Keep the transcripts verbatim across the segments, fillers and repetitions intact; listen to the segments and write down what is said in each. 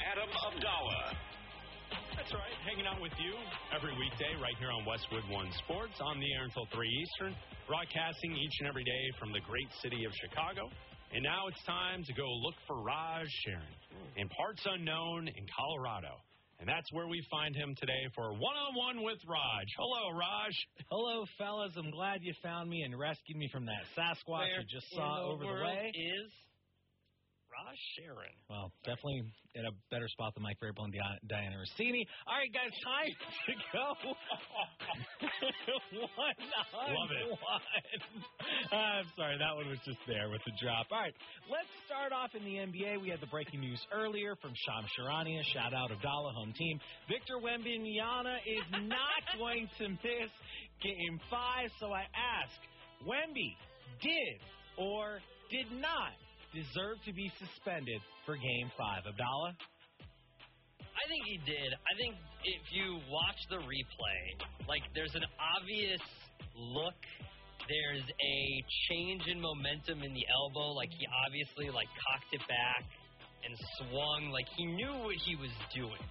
Adam Abdallah. That's right, hanging out with you every weekday right here on Westwood One Sports, on the air until three Eastern, broadcasting each and every day from the great city of Chicago. And now it's time to go look for Raj Sharon in parts unknown in Colorado. And that's where we find him today for one-on-one with Raj. Hello, Raj. Hello, fellas. I'm glad you found me and rescued me from that Sasquatch Where you just saw over the way. Is Raj Sharon. Well, definitely in a better spot than Mike Vrabel and Di- Diana Rossini. All right, guys, time to go. one on Love it. one. I'm sorry, that one was just there with the drop. All right, let's start off in the N B A. We had the breaking news earlier from Shams Charania. Shout out Abdallah, home team. Victor Wembanyama is not going to miss Game five, so I ask, Wemby did or did not deserve to be suspended for Game five. Abdallah? I think he did. I think if you watch the replay, like, there's an obvious look. There's a change in momentum in the elbow. Like, he obviously, like, cocked it back and swung. Like, he knew what he was doing.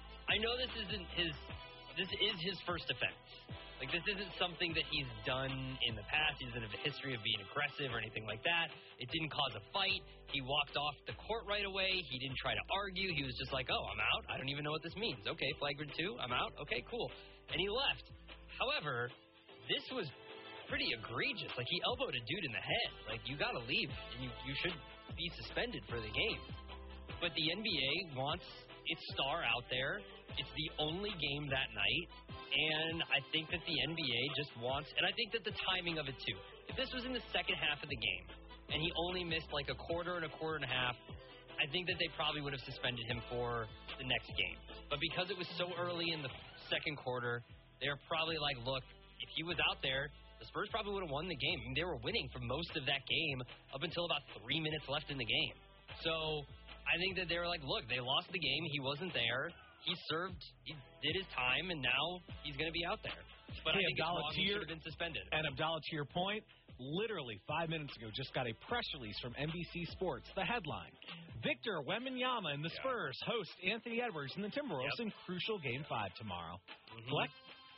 I know this isn't his... This is his first offense. Like, this isn't something that he's done in the past. He doesn't have a history of being aggressive or anything like that. It didn't cause a fight. He walked off the court right away. He didn't try to argue. He was just like, oh, I'm out. I don't even know what this means. Okay, flagrant two. I'm out. Okay, cool. And he left. However, this was pretty egregious. Like, he elbowed a dude in the head. Like, you got to leave, and you, you should be suspended for the game. But the N B A wants its star out there. It's the only game that night, and I think that the N B A just wants, and I think that the timing of it too. If this was in the second half of the game, and he only missed like a quarter and a quarter and a half, I think that they probably would have suspended him for the next game. But because it was so early in the second quarter, they're probably like, look, if he was out there, the Spurs probably would have won the game. I mean, they were winning for most of that game up until about three minutes left in the game. So I think that they were like, look, they lost the game. He wasn't there. He served, he did his time, and now he's going to be out there. But hey, I think Abdallah, it's wrong. He should have been suspended. And Abdallah, to your point, literally five minutes ago, just got a press release from N B C Sports. The headline, Victor Wembanyama and the Yeah. Spurs host Anthony Edwards and the Timberwolves Yep. in crucial Game five tomorrow. Mhm. Fleck?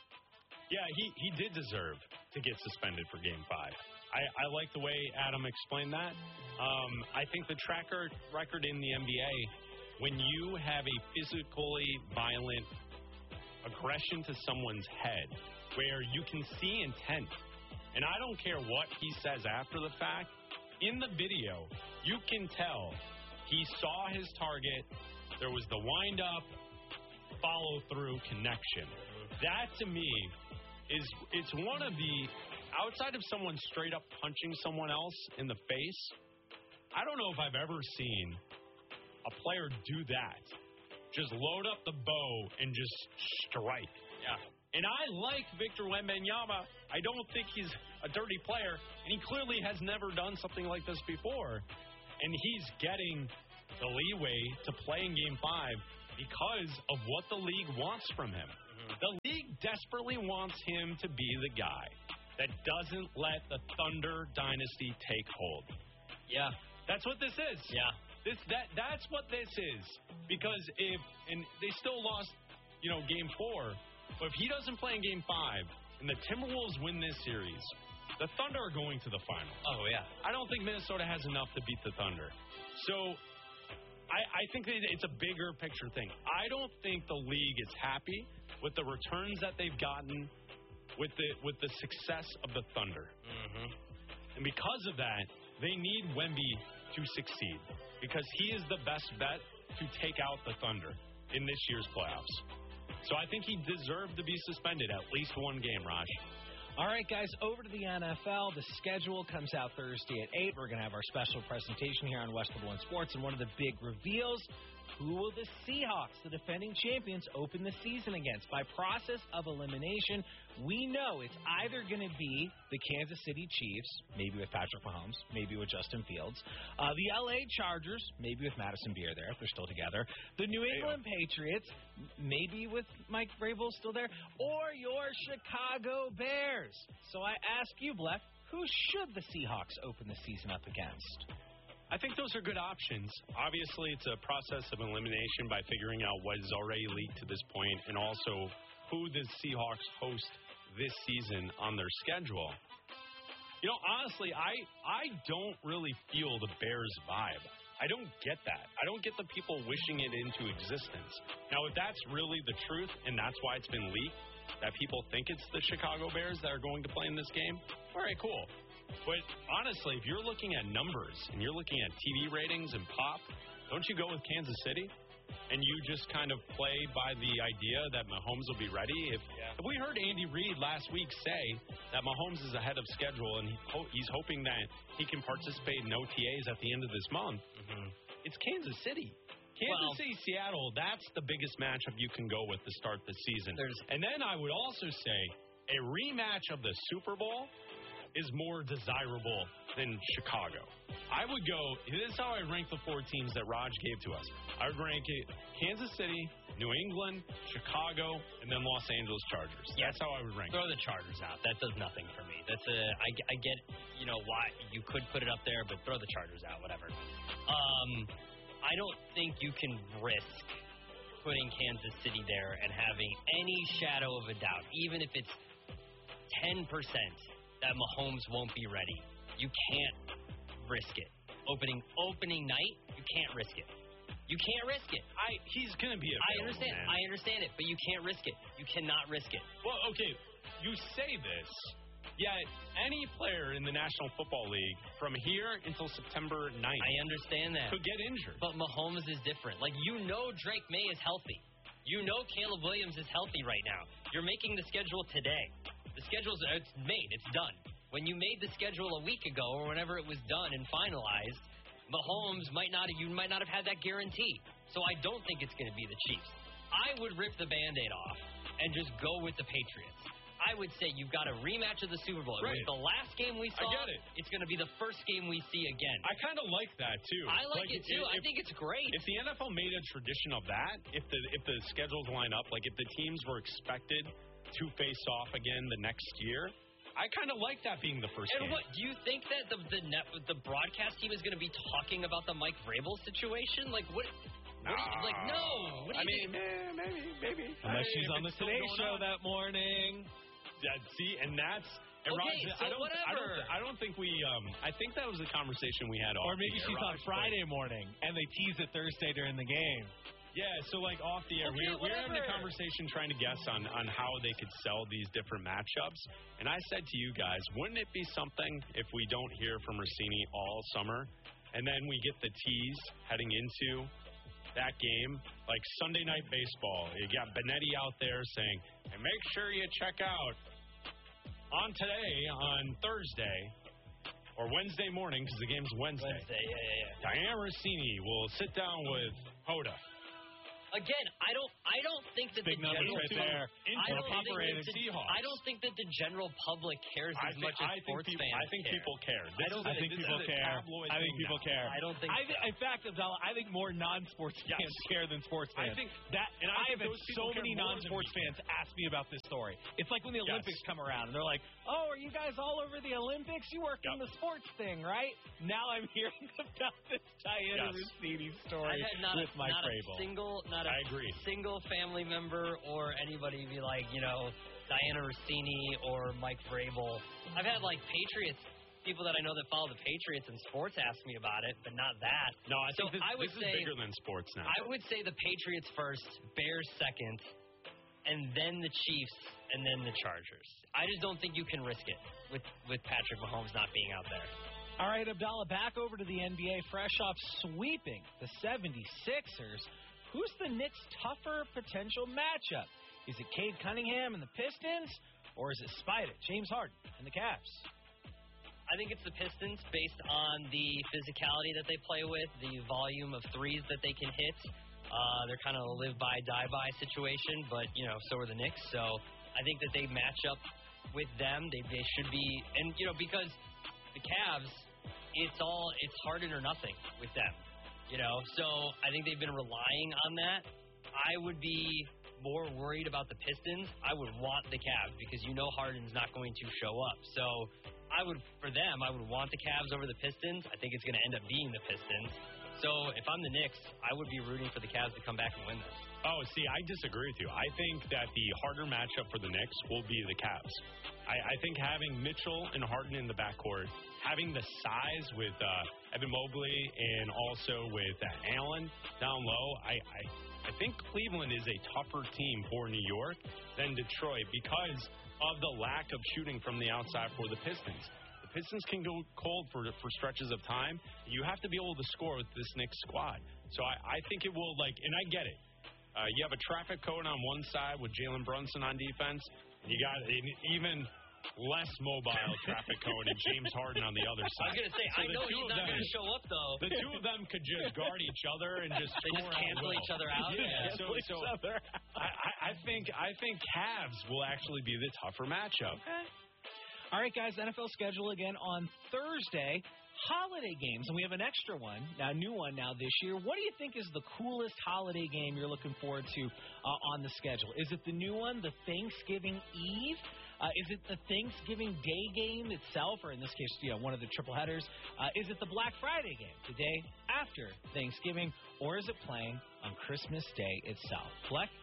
Yeah, he, he did deserve to get suspended for Game five. I, I like the way Adam explained that. Um, I think the tracker record in the N B A, when you have a physically violent aggression to someone's head where you can see intent, and I don't care what he says after the fact, in the video, you can tell he saw his target, there was the wind-up, follow-through connection. That, to me, is it's one of the, outside of someone straight up punching someone else in the face, I don't know if I've ever seen a player do that. Just load up the bow and just strike. Yeah. And I like Victor Wembanyama. I don't think he's a dirty player, and he clearly has never done something like this before. And he's getting the leeway to play in Game five because of what the league wants from him. Mm-hmm. The league desperately wants him to be the guy that doesn't let the Thunder dynasty take hold. Yeah. That's what this is. Yeah. This that that's what this is. Because if and they still lost, you know, Game four, but if he doesn't play in Game five and the Timberwolves win this series, the Thunder are going to the final. Oh yeah. I don't think Minnesota has enough to beat the Thunder. So I, I think that it's a bigger picture thing. I don't think the league is happy with the returns that they've gotten with the with the success of the Thunder. Mm-hmm. And because of that, they need Wemby to succeed because he is the best bet to take out the Thunder in this year's playoffs. So I think he deserved to be suspended at least one game, Raj. All right, guys, over to the N F L. The schedule comes out Thursday at eight. We're going to have our special presentation here on Westwood One Sports, and one of the big reveals, who will the Seahawks, the defending champions, open the season against? By process of elimination, we know it's either going to be the Kansas City Chiefs, maybe with Patrick Mahomes, maybe with Justin Fields, uh, the L A Chargers, maybe with Madison Beer there if they're still together, the New England Patriots, maybe with Mike Vrabel still there, or your Chicago Bears. So I ask you, Bleck, who should the Seahawks open the season up against? I think those are good options. Obviously, it's a process of elimination by figuring out what is already leaked to this point and also who the Seahawks host this season on their schedule. You know, honestly, I I don't really feel the Bears vibe. I don't get that. I don't get the people wishing it into existence. Now, if that's really the truth and that's why it's been leaked, that people think it's the Chicago Bears that are going to play in this game, all right, cool. But honestly, if you're looking at numbers and you're looking at T V ratings and pop, don't you go with Kansas City? And you just kind of play by the idea that Mahomes will be ready? If, yeah. if we heard Andy Reid last week say that Mahomes is ahead of schedule and he ho- he's hoping that he can participate in O T As at the end of this month, mm-hmm. it's Kansas City. Kansas well, City, Seattle, that's the biggest matchup you can go with to start the season. And then I would also say a rematch of the Super Bowl is more desirable than Chicago. I would go, this is how I rank the four teams that Raj gave to us. I would rank it Kansas City, New England, Chicago, and then Los Angeles Chargers. Yeah. That's how I would rank Throw it. the Chargers out. That does nothing for me. That's a, I, I get, you know, why you could put it up there, but throw the Chargers out, whatever. Um, I don't think you can risk putting Kansas City there and having any shadow of a doubt, even if it's ten percent that Mahomes won't be ready. You can't risk it. Opening opening night, you can't risk it. You can't risk it. I he's gonna be a I understand. man. I understand it, but you can't risk it. You cannot risk it. Well, okay, you say this, yet any player in the National Football League from here until September ninth I understand that. could get injured. But Mahomes is different. Like, you know Drake May is healthy. You know Caleb Williams is healthy right now. You're making the schedule today. The schedule's it's made. It's done. When you made the schedule a week ago or whenever it was done and finalized, Mahomes might not you might not have had that guarantee. So I don't think it's going to be the Chiefs. I would rip the Band-Aid off and just go with the Patriots. I would say you've got a rematch of the Super Bowl. Right. It was the last game we saw. I get it. It's going to be the first game we see again. I kind of like that, too. I like, like it, too. If, I think it's great. If the N F L made a tradition of that, if the if the schedules line up, like if the teams were expected to face off again the next year, I kind of like that being the first and game. what, do you think that the the, net, the broadcast team is going to be talking about the Mike Vrabel situation? Like, what? Nah. what do you, like, no. What do I you mean, think? eh, maybe, maybe. Unless Hey, she's if on the it's still Today going Show on. that morning. Yeah, see, and that's... And Okay, Raj, so I don't, whatever. I don't, I don't think we... Um, I think that was a conversation we had Or off maybe the air, she's on Raj, Friday morning, and they tease it Thursday during the game. Yeah, so like off the air, Okay, we were, we were having a whatever. conversation trying to guess on, on how they could sell these different matchups. And I said to you guys, wouldn't it be something if we don't hear from Rossini all summer, and then we get the tease heading into that game, like Sunday Night Baseball. You got Benetti out there saying, and make sure you check out on today, on Thursday, or Wednesday morning, because the game's Wednesday. Wednesday, yeah, yeah, yeah. Diane Rossini will sit down with Hoda. Again, I don't, I don't think that Big the numbers general right there. I don't, think Operating that the, Seahawks. I don't think that the general public cares I as think, much as I think sports people, fans I think care. people care. This I don't is I a- think this people is a care. tabloid I think thing people now. care. I don't think I so. th- in fact, Abdallah, I think more non-sports Yes. fans care than sports I fans. think- that, and I I think have had those people so care many more than non-sports me. fans ask me about this story. It's like when the Yes. Olympics come around, and they're like, "Oh, are you guys all over the Olympics? You work in Yep. the sports thing, right?" Now I'm hearing about this Diana Yes. Rossini story I've had not, with a, Mike not a Vrabel. single, not a I agree. single family member or anybody be like, you know, Diana Rossini or Mike Vrabel. I've had like Patriots, people that I know that follow the Patriots and sports ask me about it, but not that. No, I So think this, I would this say- is bigger than sports now. I would say the Patriots first, Bears second, and then the Chiefs, and then the Chargers. I just don't think you can risk it with, with Patrick Mahomes not being out there. All right, Abdallah, back over to the N B A, fresh off sweeping the seventy-sixers. Who's the Knicks' tougher potential matchup? Is it Cade Cunningham and the Pistons, or is it Spider, James Harden, and the Cavs? I think it's the Pistons based on the physicality that they play with, the volume of threes that they can hit. Uh, they're kind of a live-by, die-by situation, but, you know, so are the Knicks. So I think that they match up with them. They, they should be, and, you know, because the Cavs, it's all, it's Harden or nothing with them, you know. So I think they've been relying on that. I would be more worried about the Pistons. I would want the Cavs because you know Harden's not going to show up. So I would, for them, I would want the Cavs over the Pistons. I think it's going to end up being the Pistons. So if I'm the Knicks, I would be rooting for the Cavs to come back and win this. Oh, see, I disagree with you. I think that the harder matchup for the Knicks will be the Cavs. I, I think having Mitchell and Harden in the backcourt, having the size with uh, Evan Mobley and also with uh, Allen down low, I, I I think Cleveland is a tougher team for New York than Detroit because of the lack of shooting from the outside for the Pistons. The Pistons can go cold for for stretches of time. You have to be able to score with this Knicks squad. So I, I think it will, like, and I get it. Uh, you have a traffic cone on one side with Jalen Brunson on defense. You got an even less mobile traffic cone and James Harden on the other side. I was going to say, so I know he's not going to show up, though. The two of them could just guard each other and just They just cancel each other out. Yeah, so, so I, I think I think Cavs will actually be the tougher matchup. Okay. All right, guys, N F L schedule again on Thursday. Holiday games, and we have an extra one, a new one now this year. What do you think is the coolest holiday game you're looking forward to uh, on the schedule? Is it the new one, the Thanksgiving Eve? Uh, is it the Thanksgiving Day game itself, or in this case, you know, one of the triple headers? Uh, is it the Black Friday game, the day after Thanksgiving, or is it playing on Christmas Day itself? Fleck?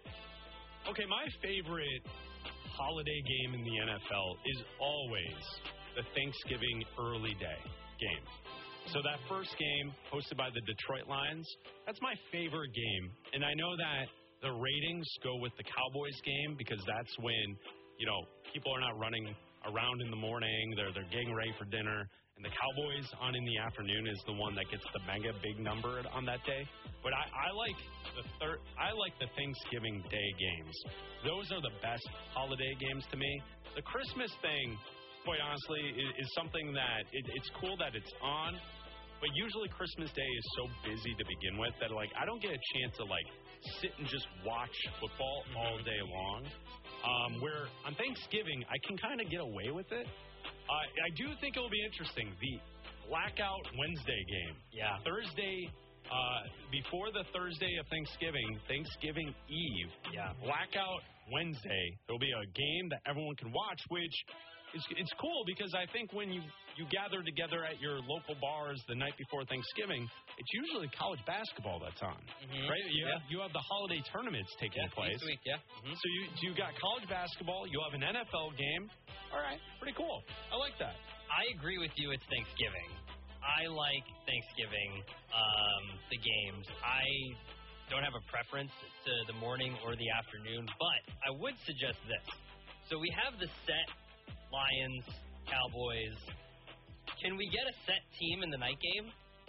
Okay, my favorite holiday game in the N F L is always the Thanksgiving early day game. So that first game hosted by the Detroit Lions, that's my favorite game. And I know that the ratings go with the Cowboys game because that's when, you know, people are not running around in the morning. They're they're getting ready for dinner. And the Cowboys on in the afternoon is the one that gets the mega big number on that day. But I, I like the third I like the Thanksgiving Day games. Those are the best holiday games to me. The Christmas thing, quite honestly, is, is something that it, it's cool that it's on, but usually Christmas Day is so busy to begin with that, like, I don't get a chance to, like, sit and just watch football all day long. Um, where on Thanksgiving, I can kind of get away with it. Uh, I do think it will be interesting. The Blackout Wednesday game. Yeah. Thursday, uh, before the Thursday of Thanksgiving, Thanksgiving Eve. Yeah. Blackout Wednesday. There will be a game that everyone can watch, which It's, it's cool because I think when you, you gather together at your local bars the night before Thanksgiving, it's usually college basketball that's on, mm-hmm. right? You, yeah. have, you have the holiday tournaments taking yeah, place. Each week, yeah. Mm-hmm. So you you got college basketball, you have an N F L game. All right, pretty cool. I like that. I agree with you. It's Thanksgiving. I like Thanksgiving, um, the games. I don't have a preference to the morning or the afternoon, but I would suggest this. So we have the set Lions, Cowboys. Can we get a set team in the night game?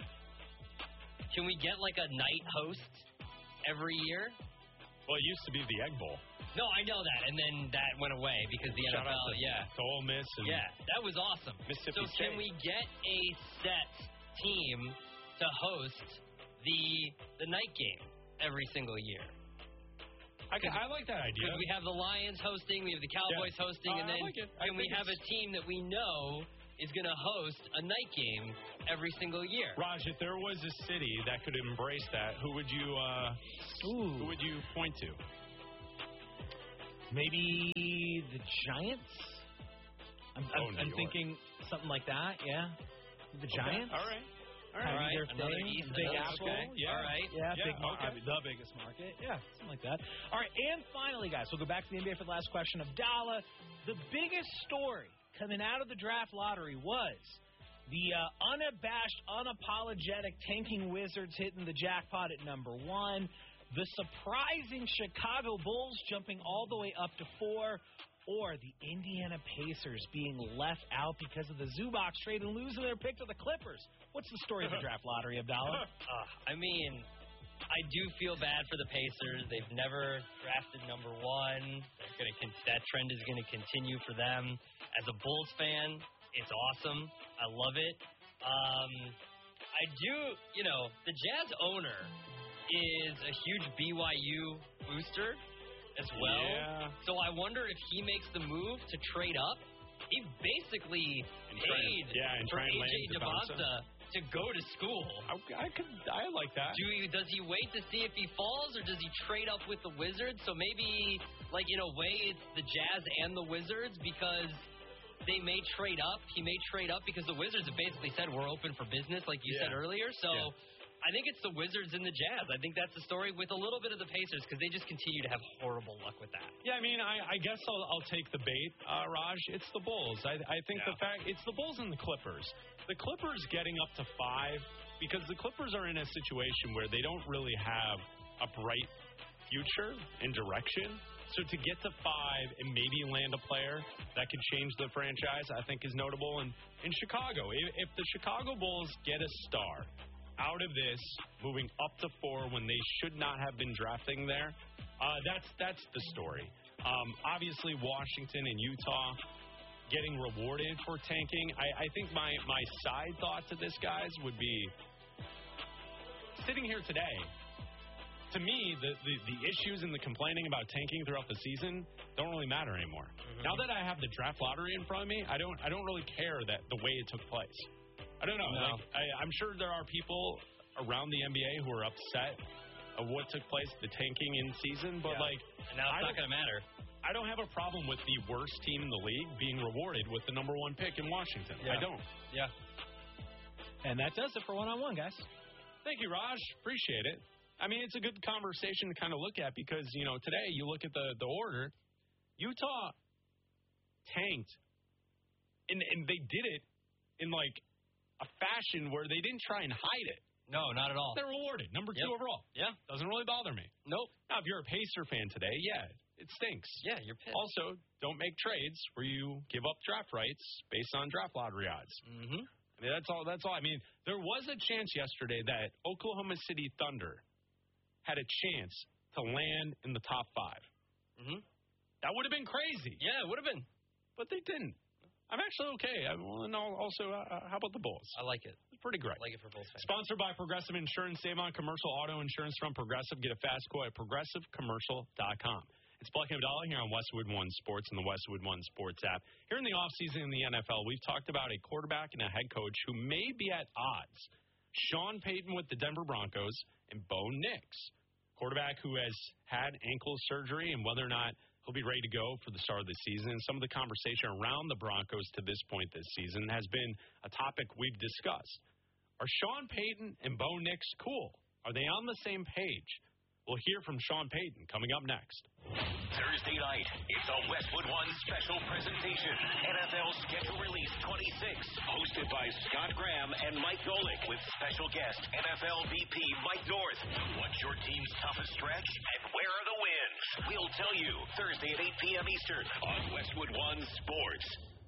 Can we get like a night host every year? Well, it used to be the Egg Bowl. No, I know that, and then that went away because the Shout N F L, out to, yeah, to Ole Miss. And yeah, that was awesome. Mississippi so State. can we get a set team to host the the night game every single year? I, I like that idea. Because we have the Lions hosting, we have the Cowboys yeah. hosting, uh, and then like can we have a team that we know is going to host a night game every single year? Raj, if there was a city that could embrace that, who would you uh, who would you point to? Maybe the Giants? I'm, oh, I'm, I'm thinking something like that, yeah. The okay. Giants? All right. All All right. right. Another East, Big another Apple. okay. Yeah. All right. Yeah, yeah big mar- okay. I mean, the biggest market. Yeah, something like that. All right, and finally, guys, we'll go back to the N B A for the last question of Dalla. The biggest story coming out of the draft lottery was the uh, unabashed, unapologetic tanking Wizards hitting the jackpot at number one. The surprising Chicago Bulls jumping all the way up to four. Or the Indiana Pacers being left out because of the Zubac trade and losing their pick to the Clippers. What's the story of the draft lottery, Abdallah? Uh, I mean, I do feel bad for the Pacers. They've never drafted number one. They're gonna con- that trend is going to continue for them. As a Bulls fan, it's awesome. I love it. Um, I do, you know, the Jazz owner is a huge B Y U booster as well. Yeah. So I wonder if he makes the move to trade up. He basically And try and- paid yeah, and for try and A J land Devonta. Devonta to go to school. I, I could. I like that. Do he, does he wait to see if he falls, or does he trade up with the Wizards? So maybe, like, in a way, it's the Jazz and the Wizards because they may trade up. He may trade up because the Wizards have basically said we're open for business, like you Yeah. said earlier. So Yeah. I think it's the Wizards and the Jazz. I think that's the story with a little bit of the Pacers because they just continue to have horrible luck with that. Yeah, I mean, I, I guess I'll, I'll take the bait, uh, Raj. It's the Bulls. I, I think Yeah. the fact it's the Bulls and the Clippers. The Clippers getting up to five because the Clippers are in a situation where they don't really have a bright future and direction. So to get to five and maybe land a player that could change the franchise, I think is notable. And in Chicago, if, if the Chicago Bulls get a star out of this, moving up to four when they should not have been drafting there, uh, that's that's the story. Um, obviously, Washington and Utah getting rewarded for tanking. I, I think my, my side thought to this, guys, would be sitting here today, to me, the, the, the issues and the complaining about tanking throughout the season don't really matter anymore. Mm-hmm. Now that I have the draft lottery in front of me, I don't I don't really care that the way it took place. I don't know. No. Like, I, I'm sure there are people around the N B A who are upset of what took place, the tanking in season, but Yeah. like, And now it's I not going to matter. I don't have a problem with the worst team in the league being rewarded with the number one pick in Washington. Yeah. I don't. Yeah. And that does it for one-on-one, guys. Thank you, Raj. Appreciate it. I mean, it's a good conversation to kind of look at because, you know, today you look at the, the order, Utah tanked, and, and they did it in, like, a fashion where they didn't try and hide it. No, not at all. They're rewarded. Number two Yep. overall. Yeah. Doesn't really bother me. Nope. Now, if you're a Pacer fan today, yeah, it stinks. Yeah, you're pissed. Also, don't make trades where you give up draft rights based on draft lottery odds. Mm-hmm. I mean, that's all. That's all. I mean, there was a chance yesterday that Oklahoma City Thunder had a chance to land in the top five. Mm-hmm. That would have been crazy. Yeah, it would have been. But they didn't. I'm actually okay. I, well, and also, uh, how about the Bulls? I like it. It's pretty great. I like it for Bulls fans. Sponsored by Progressive Insurance. Save on commercial auto insurance from Progressive. Get a fast quote at progressive commercial dot com. It's Black and Abdallah here on Westwood One Sports and the Westwood One Sports app. Here in the offseason in the N F L, we've talked about a quarterback and a head coach who may be at odds. Sean Payton with the Denver Broncos and Bo Nix, quarterback who has had ankle surgery and whether or not he'll be ready to go for the start of the season. And some of the conversation around the Broncos to this point this season has been a topic we've discussed. Are Sean Payton and Bo Nix cool? Are they on the same page? We'll hear from Sean Payton coming up next. Thursday night, it's a Westwood One special presentation. N F L Schedule Release twenty-six, hosted by Scott Graham and Mike Golick, with special guest N F L V P Mike North. What's your team's toughest stretch, and where are the wins? We'll tell you Thursday at eight p.m. Eastern on Westwood One Sports.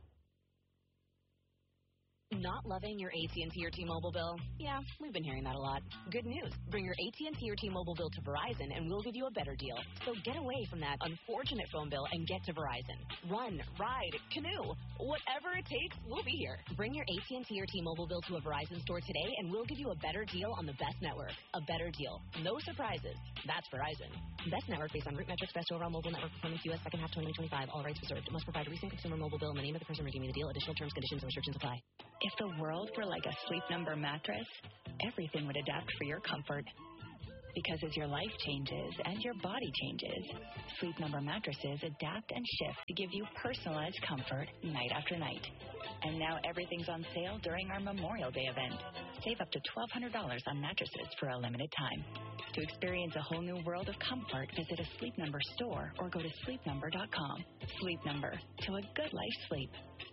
Not loving your A T and T or T-Mobile bill? Yeah, we've been hearing that a lot. Good news. Bring your A T and T or T-Mobile bill to Verizon and we'll give you a better deal. So get away from that unfortunate phone bill and get to Verizon. Run, ride, canoe, whatever it takes, we'll be here. Bring your A T and T or T-Mobile bill to a Verizon store today and we'll give you a better deal on the best network. A better deal. No surprises. That's Verizon. Best network based on root metrics, best overall mobile network performance, U S second half twenty twenty-five. All rights reserved. Must provide a recent consumer mobile bill and the name of the person redeeming the deal. Additional terms, conditions, and restrictions apply. If the world were like a Sleep Number mattress, everything would adapt for your comfort. Because as your life changes and your body changes, Sleep Number mattresses adapt and shift to give you personalized comfort night after night. And now everything's on sale during our Memorial Day event. Save up to twelve hundred dollars on mattresses for a limited time. To experience a whole new world of comfort, visit a Sleep Number store or go to sleep number dot com. Sleep Number, to a good life sleep.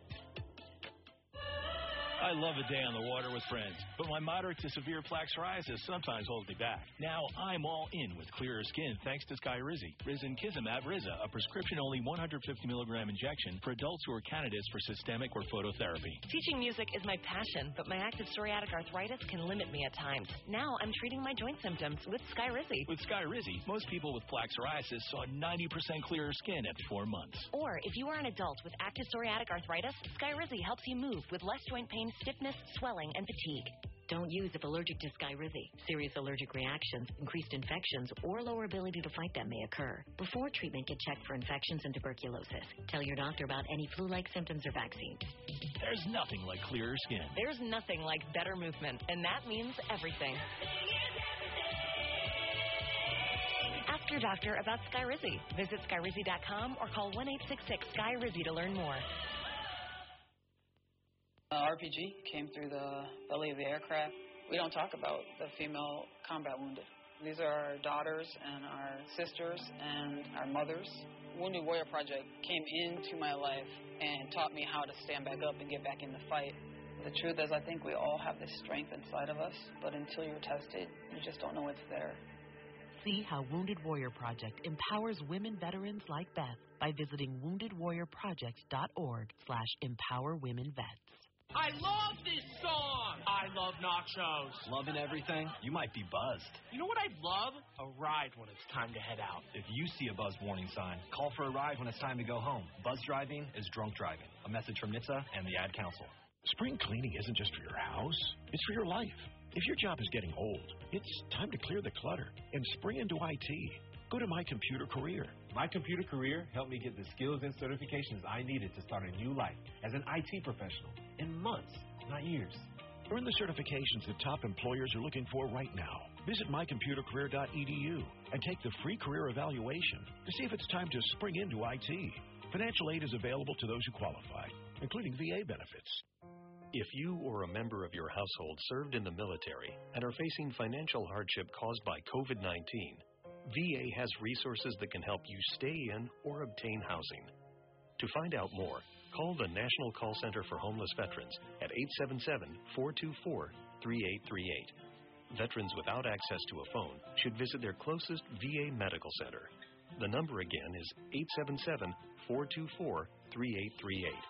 I love a day on the water with friends, but my moderate to severe plaque psoriasis sometimes holds me back. Now I'm all in with clearer skin thanks to Skyrizi. Risankizumab Riza, a prescription-only one hundred fifty milligram injection for adults who are candidates for systemic or phototherapy. Teaching music is my passion, but my active psoriatic arthritis can limit me at times. Now I'm treating my joint symptoms with Skyrizi. With Skyrizi, most people with plaque psoriasis saw ninety percent clearer skin at four months. Or if you are an adult with active psoriatic arthritis, Skyrizi helps you move with less joint pain, stiffness, swelling, and fatigue. Don't use if allergic to Skyrizi. Serious allergic reactions, increased infections, or lower ability to fight them may occur. Before treatment, get checked for infections and tuberculosis. Tell your doctor about any flu-like symptoms or vaccines. There's nothing like clearer skin. There's nothing like better movement, and that means everything. Ask your doctor about Skyrizi. Visit Skyrizi dot com or call one eight six six Skyrizi to learn more. Uh, R P G came through the belly of the aircraft. We don't talk about the female combat wounded. These are our daughters and our sisters and our mothers. Wounded Warrior Project came into my life and taught me how to stand back up and get back in the fight. The truth is, I think we all have this strength inside of us, but until you're tested, you just don't know it's there. See how Wounded Warrior Project empowers women veterans like Beth by visiting wounded warrior project dot org slash empower women vets. I love this song! I love nachos. Loving everything? You might be buzzed. You know what I'd love? A ride when it's time to head out. If you see a buzz warning sign, call for a ride when it's time to go home. Buzz driving is drunk driving. A message from N H T S A and the Ad Council. Spring cleaning isn't just for your house, it's for your life. If your job is getting old, it's time to clear the clutter and spring into I T. Go to My Computer Career. My Computer Career helped me get the skills and certifications I needed to start a new life as an I T professional in months, not years. Earn the certifications that top employers are looking for right now. Visit my computer career dot e d u and take the free career evaluation to see if it's time to spring into I T. Financial aid is available to those who qualify, including V A benefits. If you or a member of your household served in the military and are facing financial hardship caused by COVID nineteen, V A has resources that can help you stay in or obtain housing. To find out more, call the National Call Center for Homeless Veterans at eight seven seven, four two four, three eight three eight. Veterans without access to a phone should visit their closest V A medical center. The number again is eight seven seven, four two four, three eight three eight.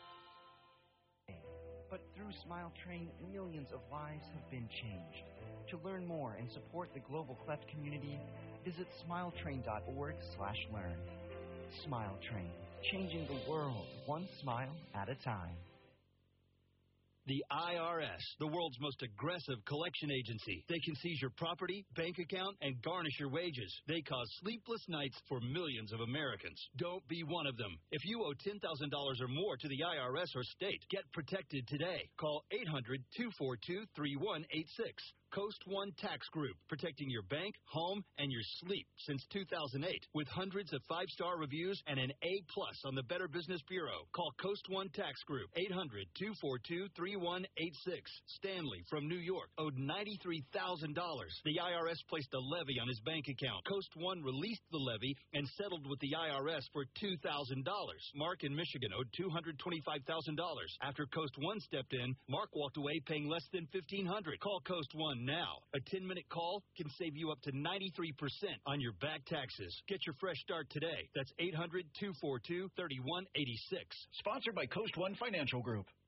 But through Smile Train, millions of lives have been changed. To learn more and support the global cleft community, visit smile train dot org slash learn. Smile Train, changing the world one smile at a time. The I R S, the world's most aggressive collection agency. They can seize your property, bank account, and garnish your wages. They cause sleepless nights for millions of Americans. Don't be one of them. If you owe ten thousand dollars or more to the I R S or state, get protected today. Call eight hundred, two four two, three one eight six. Coast One Tax Group, protecting your bank, home, and your sleep since two thousand eight. With hundreds of five-star reviews and an A plus on the Better Business Bureau. Call Coast One Tax Group, eight hundred, two four two, three one eight six. Stanley from New York owed ninety-three thousand dollars. The I R S placed a levy on his bank account. Coast One released the levy and settled with the I R S for two thousand dollars. Mark in Michigan owed two hundred twenty-five thousand dollars. After Coast One stepped in, Mark walked away paying less than fifteen hundred dollars. Call Coast One now. A ten-minute call can save you up to ninety-three percent on your back taxes. Get your fresh start today. That's eight hundred, two four two, three one eight six. Sponsored by Coast One Financial Group.